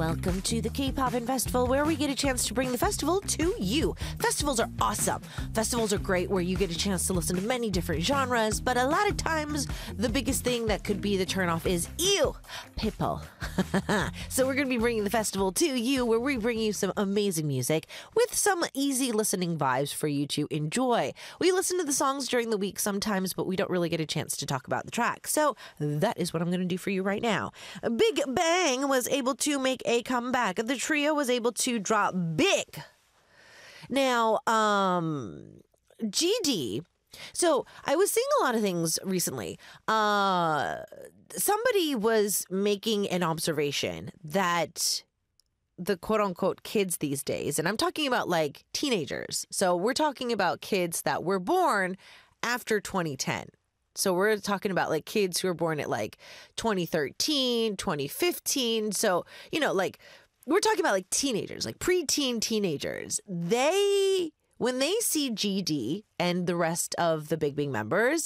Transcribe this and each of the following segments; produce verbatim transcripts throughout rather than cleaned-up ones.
welcome to the K-Poppin' Festival, where we get a chance to bring the festival to you. Festivals are awesome. Festivals are great where you get a chance to listen to many different genres, but a lot of times the biggest thing that could be the turnoff is, ew, people. So we're going to be bringing the festival to you, where we bring you some amazing music with some easy listening vibes for you to enjoy. We listen to the songs during the week sometimes, but we don't really get a chance to talk about the track. So that is what I'm going to do for you right now. Big Bang was able to make a comeback. The trio was able to drop Big. Now, um, G D. So I was seeing a lot of things recently. Uh, somebody was making an observation that the quote unquote kids these days, and I'm talking about like teenagers. So we're talking about kids that were born after twenty ten. So we're talking about like kids who were born at like twenty thirteen, twenty fifteen. So, you know, like we're talking about like teenagers, like preteen teenagers. They, when they see G D and the rest of the Big Bang members,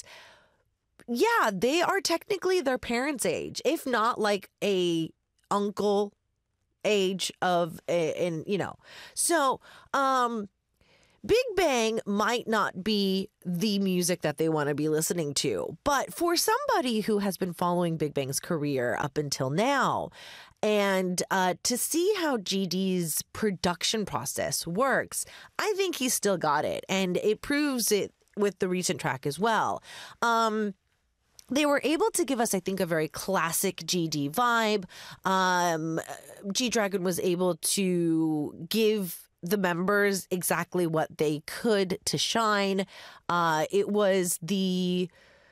yeah, they are technically their parents' age, if not like a uncle age of, a, and you know, so, um, Big Bang might not be the music that they want to be listening to, but for somebody who has been following Big Bang's career up until now, and uh, to see how G D's production process works, I think he's still got it, and it proves it with the recent track as well. Um, They were able to give us, I think, a very classic G D vibe. Um, G-Dragon was able to give the members exactly what they could to shine. Uh, it was the,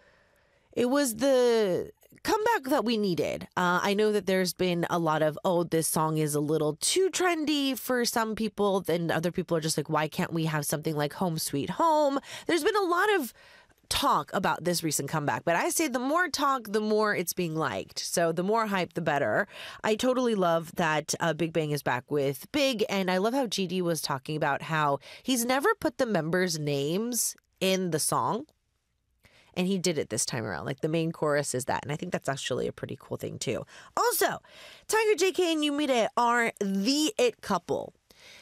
it was the comeback that we needed. Uh, I know that there's been a lot of, oh, this song is a little too trendy for some people. Then other people are just like, why can't we have something like Home Sweet Home? There's been a lot of talk about this recent comeback, but I say the more talk, the more it's being liked. So the more hype, the better. I totally love that uh, Big Bang is back with Big, and I love how G D was talking about how he's never put the members' names in the song, and he did it this time around. Like the main chorus is that, and I think that's actually a pretty cool thing too. Also, Tiger, J K, and Yumire are the it couple.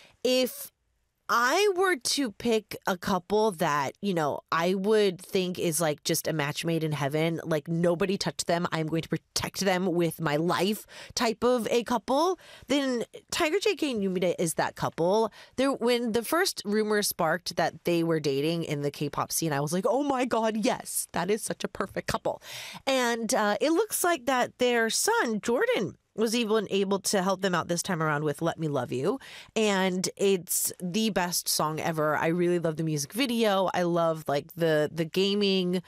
If I were to pick a couple that, you know, I would think is like just a match made in heaven, like nobody touched them, I'm going to protect them with my life type of a couple, then Tiger, J K, and Yumire is that couple. There, when the first rumor sparked that they were dating in the K-pop scene, I was like, oh my God, yes, that is such a perfect couple. And uh, it looks like that their son, Jordan, was even able to help them out this time around with Let Me Love You. And it's the best song ever. I really love the music video. I love like the the gaming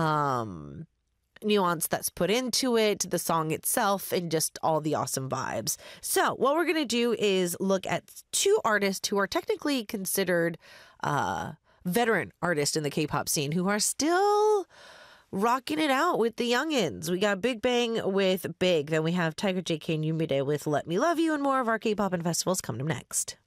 um, nuance that's put into it, the song itself, and just all the awesome vibes. So what we're going to do is look at two artists who are technically considered uh, veteran artists in the K-pop scene who are still rocking it out with the youngins. We got Big Bang with Big. Then we have Tiger, J K, and Yumire with Let Me Love You, and more of our K-Pop and festivals coming up next.